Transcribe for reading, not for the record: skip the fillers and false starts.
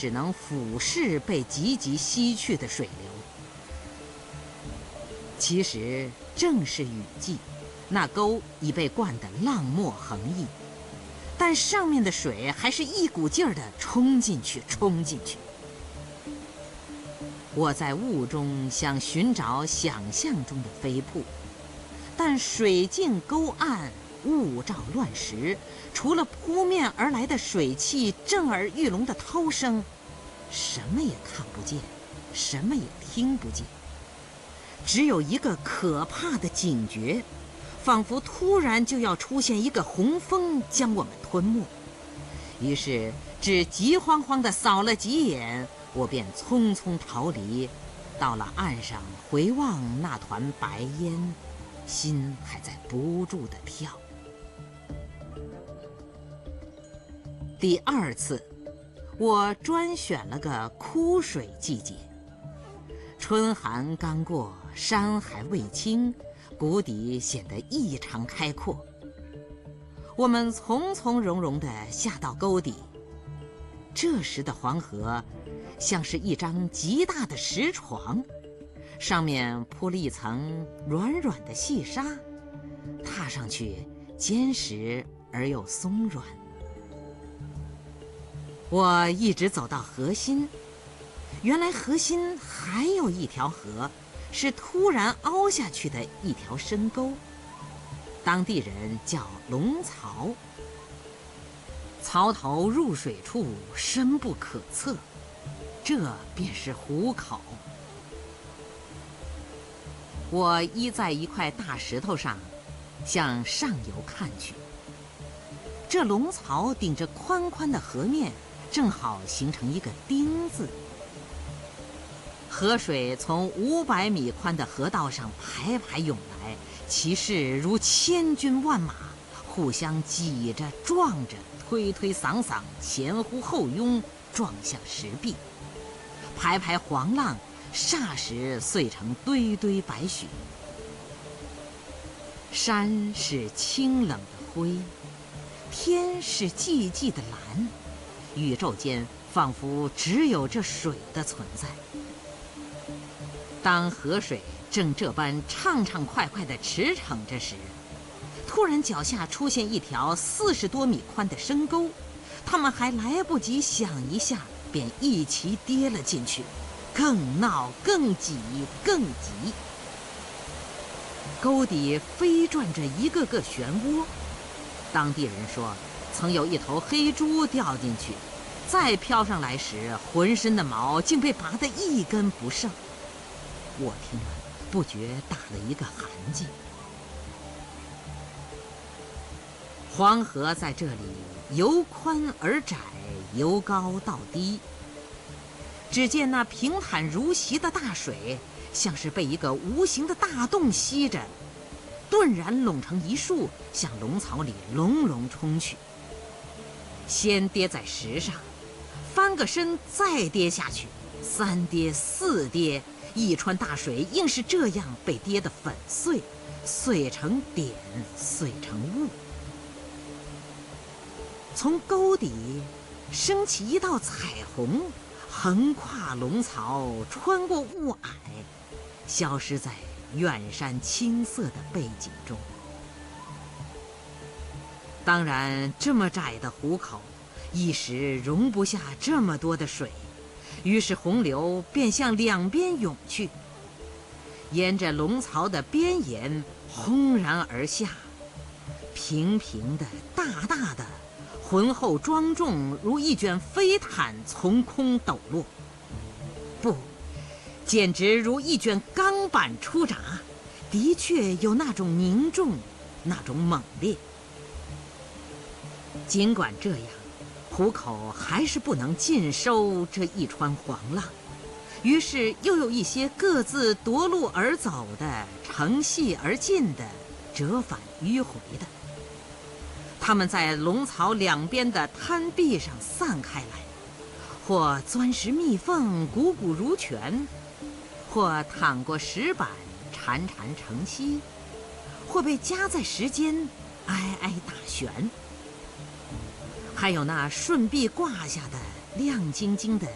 只能俯视被急急吸去的水流。其实正是雨季，那沟已被灌得浪沫横溢，但上面的水还是一股劲儿地冲进去。我在雾中想寻找想象中的飞瀑，但水尽沟暗，雾罩乱石，除了扑面而来的水汽震耳欲聋的涛声，什么也看不见，什么也听不见。只有一个可怕的警觉，仿佛突然就要出现一个洪峰将我们吞没。于是只急慌慌地扫了几眼，我便匆匆逃离。到了岸上，回望那团白烟，心还在不住地跳。第二次，我专选了个枯水季节，春寒刚过，山还未青，谷底显得异常开阔。我们从从容容地下到沟底，这时的黄河像是一张极大的石床，上面铺了一层软软的细沙，踏上去坚实而又松软。我一直走到河心，原来河心还有一条河，是突然凹下去的一条深沟，当地人叫龙槽。槽头入水处深不可测，这便是湖口。我依在一块大石头上，向上游看去。这龙槽顶着宽宽的河面，正好形成一个丁字。河水从500米宽的河道上排排涌来，其势如千军万马，互相挤着撞着，推推搡搡，前呼后拥，撞向石壁。排排黄浪霎时碎成堆堆白雪。山是清冷的灰，天是寂寂的蓝，宇宙间仿佛只有这水的存在。当河水正这般畅畅快快地驰骋着时，突然脚下出现一条40多米宽的深沟，他们还来不及想一下，便一齐跌了进去，更闹更挤更急。沟底飞转着一个个漩涡，当地人说曾有一头黑猪掉进去，再飘上来时，浑身的毛竟被拔得一根不剩。我听了不觉打了一个寒噤。黄河在这里由宽而窄，由高到低。只见那平坦如席的大水，像是被一个无形的大洞吸着，顿然拢成一束，向龙槽里隆隆冲去。先跌在石上，翻个身再跌下去，3跌4跌，一川大水硬是这样被跌得粉碎，碎成点，碎成雾。从沟底升起一道彩虹，横跨龙槽，穿过雾霭，消失在远山青色的背景中。当然，这么窄的湖口，一时容不下这么多的水，于是洪流便向两边涌去，沿着龙槽的边沿轰然而下，平平的，大大的，浑厚庄重，如一卷飞毯从空抖落。不，简直如一卷钢板出闸，的确有那种凝重，那种猛烈。尽管这样，湖口还是不能尽收这一川黄浪，于是又有一些各自夺路而走的，乘隙而进的，折返迂回的。他们在龙槽两边的滩壁上散开来，或钻石密缝，汩汩如泉，或淌过石板，潺潺成溪，或被夹在石间，挨挨打旋。还有那顺壁挂下的亮晶晶的